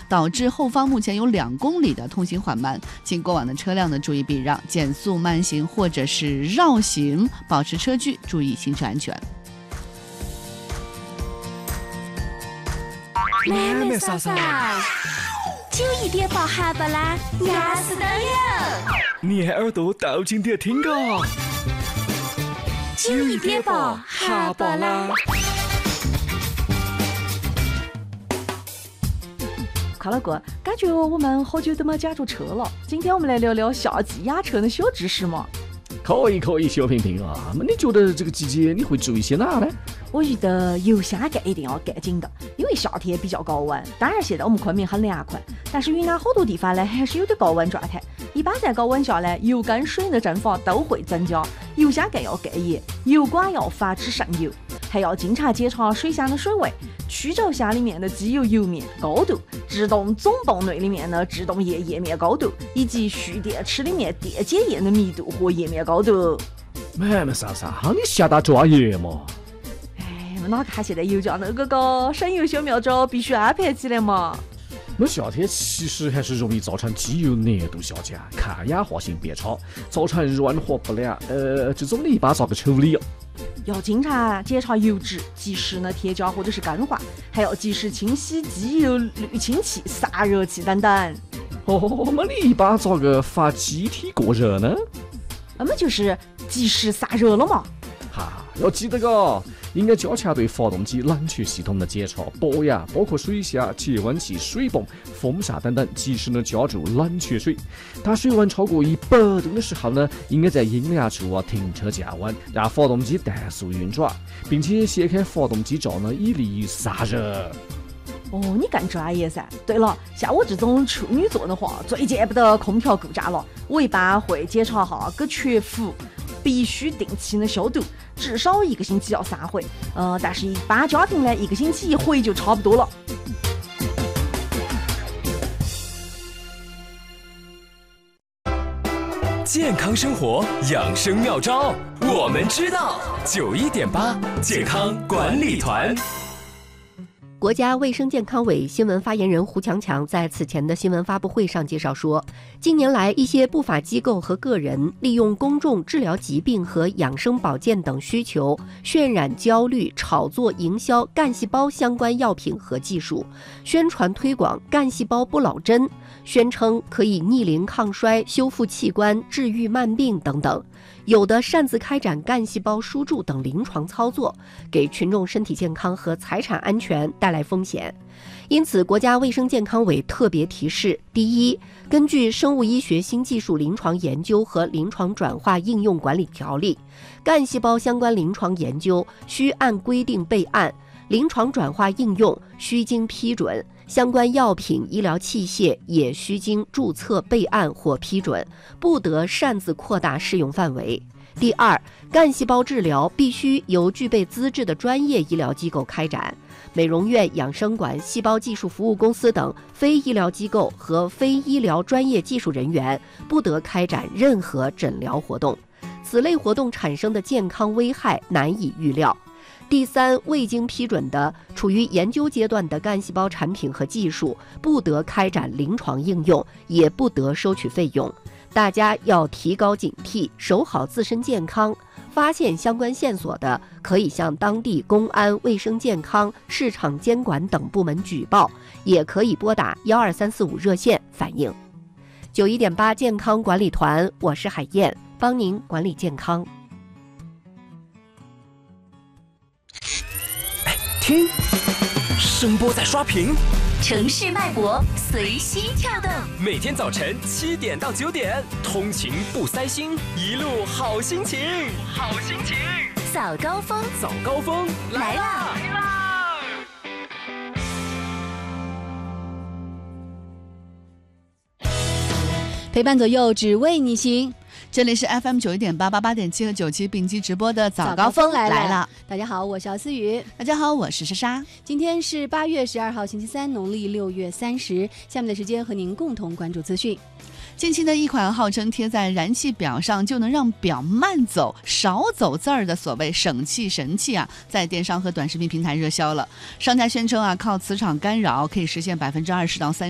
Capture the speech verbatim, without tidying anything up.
导致后方目前有两公里的通行缓慢，请过往的车辆呢注意避让、减速慢行或者是绕行，保持车距，注意行车安全。 妹妹嫂嫂， 就一点爆哈巴啦，压死都有。 你的耳朵倒进点听个， 就一点爆哈巴啦。 康老哥，感觉我们好久都没驾着车了，今天我们来聊聊夏季养车的小知识嘛。 可以可以，小平平啊，那你觉得这个季节你会注意些哪呢？ 我觉得油箱盖一定要盖紧的，因为夏天比较高温。当然现在我们昆明很凉快，但是云南好多地方呢还是有点高温状态。一般在高温下呢，油跟水的蒸发都会增加，油箱盖要盖严，油管要防止渗油，还要经常检查水箱的水位、曲轴箱里面的机油油面高度、制动总泵内里面的制动液液面高度，以及蓄电池里面电解液的密度和液面高度。 妹妹嫂嫂，你下达专业嘛？ 哪看现在油价那个高，省油小妙招必须安排起来嘛。 那夏天其实还是容易造成机油粘度下降、抗氧化性变差，造成润滑不良。呃，这种你一般咋个处理啊？ 要经常检查油脂，及时呢添加或者是更换，还要及时清洗机油滤清器、散热器等等。 哦，那你一般咋个防机体过热呢？ 那么就是及时散热了嘛。 哈，要记得个。应该加强对发动机冷却系统的检查、保养，包括水箱、节温器、水泵、风扇等等，及时呢加注冷却水。当水温超过一百度的时候呢，应该在阴凉处啊停车降温，让发动机怠速运转，并且掀开发动机罩呢，以利于散热。 哦，你更专业噻。对了，像我这种处女座的话，最见不得空调故障了。我一般会检查哈个全幅，必须定期的消毒，至少一个星期要三回。呃，但是一般家庭呢，一个星期一回就差不多了。 健康生活养生妙招，我们知道。九一点八健康管理团。 国家卫生健康委新闻发言人胡强强在此前的新闻发布会上介绍说，近年来一些不法机构和个人利用公众治疗疾病和养生保健等需求，渲染焦虑、炒作、营销干细胞相关药品和技术，宣传推广干细胞不老针，宣称可以逆龄抗衰、修复器官、治愈慢病等等。有的擅自开展干细胞输注等临床操作，给群众身体健康和财产安全带来风险。因此，国家卫生健康委特别提示：第一，根据《生物医学新技术临床研究和临床转化应用管理条例》，干细胞相关临床研究需按规定备案，临床转化应用需经批准，相关药品、医疗器械也需经注册备案或批准，不得擅自扩大适用范围。第二，干细胞治疗必须由具备资质的专业医疗机构开展，美容院、养生馆、细胞技术服务公司等非医疗机构和非医疗专业技术人员不得开展任何诊疗活动，此类活动产生的健康危害难以预料。第三，未经批准的、处于研究阶段的干细胞产品和技术不得开展临床应用，也不得收取费用。大家要提高警惕，守好自身健康。发现相关线索的，可以向当地公安、卫生健康、市场监管等部门举报，也可以拨打幺二三四五热线反映。九一点八健康管理团，我是海燕，帮您管理健康。 听，声波在刷屏， 城市脉搏随心跳动。 每天早晨七点到九点，通勤不塞心，一路好心情，好心情。 早高峰， 早高峰来啦！ 来啦！ 陪伴左右，只为你行。这里是 F M 九一点八八八点七和九七并机直播的早高峰来了。来了大家好，我是姚思雨。 大家好，我是莎莎。 今天是八月十二号，星期三，农历六月三十。下面的时间和您共同关注资讯。 近期的一款号称贴在燃气表上就能让表慢走、少走字儿的所谓省气神器啊，在电商和短视频平台热销了。商家宣称啊，靠磁场干扰可以实现百分之二十到三。